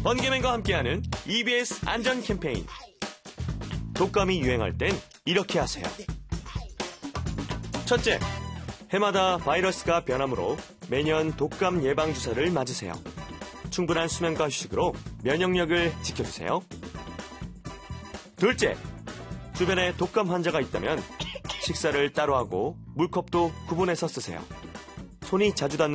번개맨과 함께하는 EBS 안전 캠페인. 독감이 유행할 땐 이렇게 하세요. 첫째, 해마다 바이러스가 변하므로 매년 독감 예방 주사를 맞으세요. 충분한 수면과 휴식으로 면역력을 지켜주세요. 둘째, 주변에 독감 환자가 있다면 식사를 따로 하고 물컵도 구분해서 쓰세요. 손이 자주 닿는